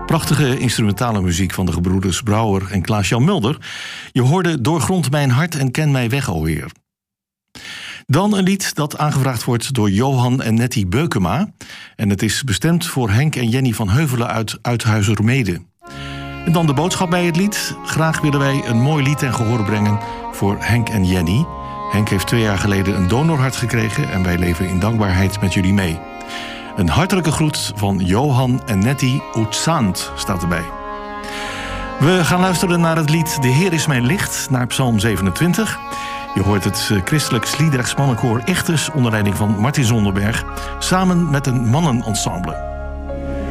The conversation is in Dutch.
Prachtige instrumentale muziek van de gebroeders Brouwer en Klaas-Jan Mulder. Je hoorde Doorgrond mijn hart en ken mij weg, o Heer. Dan een lied dat aangevraagd wordt door Johan en Nettie Beukema. En het is bestemd voor Henk en Jenny van Heuvelen uit Uithuizermeede. En dan de boodschap bij het lied. Graag willen wij een mooi lied ten gehoor brengen voor Henk en Jenny. Henk heeft 2 jaar geleden een donorhart gekregen en wij leven in dankbaarheid met jullie mee. Een hartelijke groet van Johan en Nettie Oetsand staat erbij. We gaan luisteren naar het lied De Heer is mijn licht, naar Psalm 27. Je hoort het christelijk Sliedrechts mannenkoor Ichtes onder leiding van Martin Zonderberg, samen met een mannenensemble.